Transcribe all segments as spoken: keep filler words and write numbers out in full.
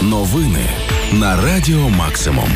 Новини на Радіо Максимум.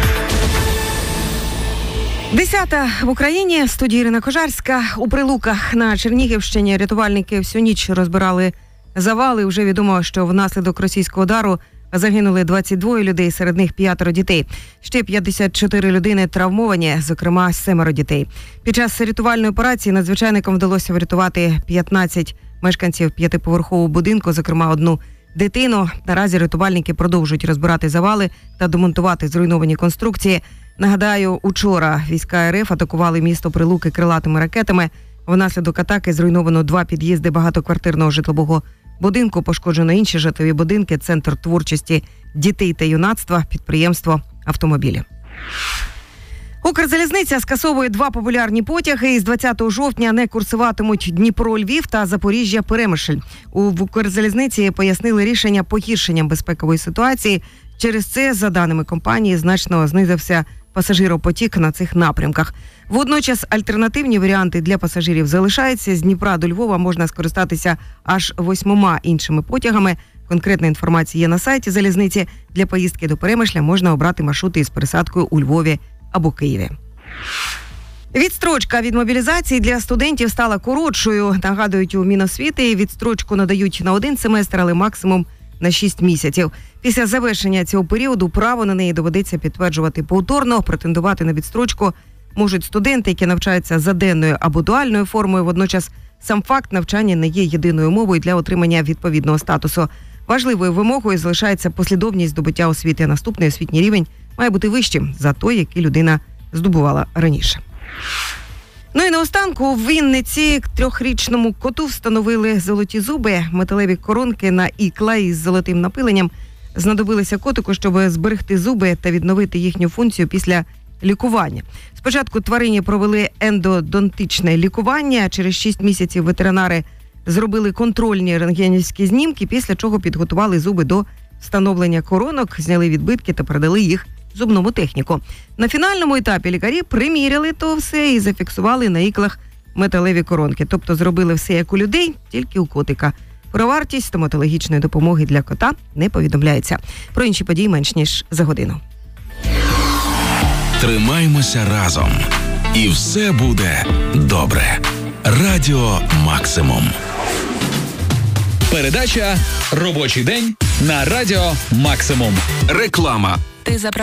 Десята в Україні. В студії Ірина Кожарська. У Прилуках на Чернігівщині рятувальники всю ніч розбирали завали. Вже відомо, що внаслідок російського удару загинули двадцять двоє людей, серед них п'ятеро дітей. Ще п'ятдесят чотири людини травмовані, зокрема семеро дітей. Під час рятувальної операції надзвичайникам вдалося врятувати п'ятнадцять мешканців п'ятиповерхового будинку, зокрема одну дитину. Наразі рятувальники продовжують розбирати завали та демонтувати зруйновані конструкції. Нагадаю, учора війська РФ атакували місто Прилуки крилатими ракетами. Внаслідок атаки зруйновано два під'їзди багатоквартирного житлового будинку, пошкоджено інші житлові будинки, центр творчості дітей та юнацтва, підприємство, автомобілі. Укрзалізниця скасовує два популярні потяги. Із двадцятого жовтня не курсуватимуть Дніпро-Львів та Запоріжжя-Перемишль. У Укрзалізниці пояснили рішення погіршенням безпекової ситуації. Через це, за даними компанії, значно знизився пасажиропотік на цих напрямках. Водночас альтернативні варіанти для пасажирів залишаються. З Дніпра до Львова можна скористатися аж восьмома іншими потягами. Конкретна інформація є на сайті залізниці. Для поїздки до Перемишля можна обрати маршрути із пересадкою у Львові або Києві. Відстрочка від мобілізації для студентів стала коротшою. Нагадують у Міносвіти, відстрочку надають на один семестр, але максимум на шість місяців. Після завершення цього періоду право на неї доведеться підтверджувати повторно. Претендувати на відстрочку можуть студенти, які навчаються за денною або дуальною формою. Водночас сам факт навчання не є єдиною мовою для отримання відповідного статусу. Важливою вимогою залишається послідовність здобуття освіти. Наступний освітній рівень має бути вищим за той, який людина здобувала раніше. Ну і наостанку у Вінниці трьохрічному коту встановили золоті зуби. Металеві коронки на ікла із золотим напиленням знадобилися котику, щоб зберегти зуби та відновити їхню функцію після лікування. Спочатку тварині провели ендодонтичне лікування. Через шість місяців ветеринари зробили контрольні рентгенівські знімки, після чого підготували зуби до встановлення коронок, зняли відбитки та передали їх зубному техніку. На фінальному етапі лікарі приміряли то все і зафіксували на іклах металеві коронки. Тобто зробили все як у людей, тільки у котика. Про вартість стоматологічної допомоги для кота не повідомляється. Про інші події менш ніж за годину. Тримаймося разом. І все буде добре. Радіо Максимум. Передача «Робочий день» на Радіо Максимум. Реклама. Ти